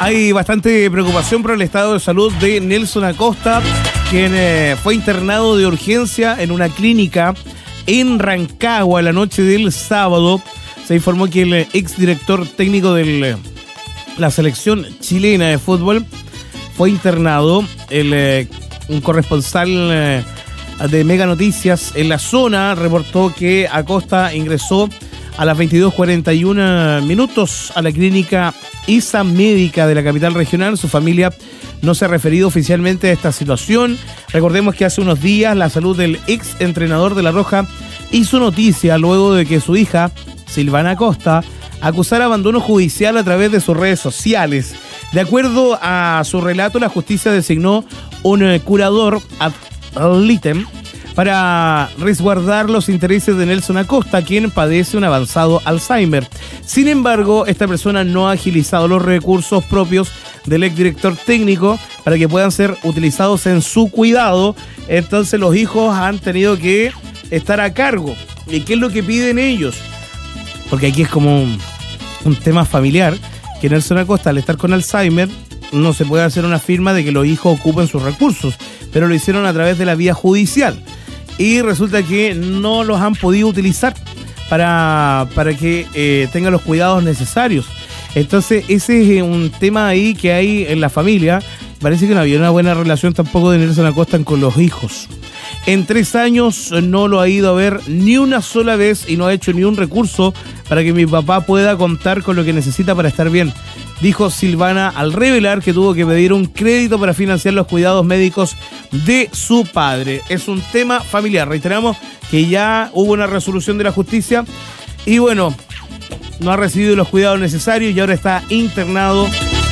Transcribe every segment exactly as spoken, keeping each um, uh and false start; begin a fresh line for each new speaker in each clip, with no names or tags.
Hay bastante preocupación por el estado de salud de Nelson Acosta, quien eh, fue internado de urgencia en una clínica en Rancagua la noche del sábado. Se informó que el exdirector técnico de la selección chilena de fútbol fue internado. El, eh, un corresponsal eh, de Mega Noticias en la zona reportó que Acosta ingresó a las veintidós cuarenta y uno minutos a la clínica I S A Médica de la capital regional. Su familia no se ha referido oficialmente a esta situación. Recordemos que hace unos días la salud del ex entrenador de La Roja hizo noticia luego de que su hija, Silvana Acosta, acusara abandono judicial a través de sus redes sociales. De acuerdo a su relato, la justicia designó un curador ad litem para resguardar los intereses de Nelson Acosta, quien padece un avanzado Alzheimer. Sin embargo, esta persona no ha agilizado los recursos propios del exdirector técnico para que puedan ser utilizados en su cuidado. Entonces los hijos han tenido que estar a cargo. ¿Y qué es lo que piden ellos? Porque aquí es como un, un tema familiar, que Nelson Acosta, al estar con Alzheimer, no se puede hacer una firma de que los hijos ocupen sus recursos, pero lo hicieron a través de la vía judicial. Y resulta que no los han podido utilizar para, para que eh, tengan los cuidados necesarios. Entonces ese es un tema ahí que hay en la familia. Parece que no había una buena relación tampoco de Nelson Acosta con los hijos. En tres años no lo ha ido a ver ni una sola vez y no ha hecho ni un recurso para que mi papá pueda contar con lo que necesita para estar bien, dijo Silvana al revelar que tuvo que pedir un crédito para financiar los cuidados médicos de su padre. Es un tema familiar. Reiteramos que ya hubo una resolución de la justicia y bueno, no ha recibido los cuidados necesarios y ahora está internado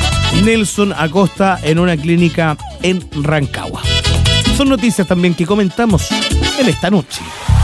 Nelson Acosta en una clínica en Rancagua. Son noticias también que comentamos en esta noche.